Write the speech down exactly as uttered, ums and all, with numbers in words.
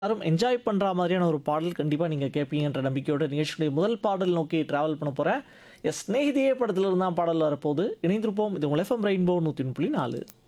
எல்லாரும் என்ஜாய் பண்ற மாதிரியான ஒரு பாடல் கண்டிப்பா நீங்க கேட்பீங்கன்ற நம்பிக்கையோட நிகழ்ச்சியுடைய முதல் பாடல் நோக்கி டிராவல் பண்ண போறேன். எஸ், சிநேகிதியே படத்துல இருந்து தான் பாடல் வரப்போகுது. இணைந்திருப்போம். இது உங்கள் எஃப்எம் ரெயின்போ நூற்றி ஒன்று புள்ளி நான்கு.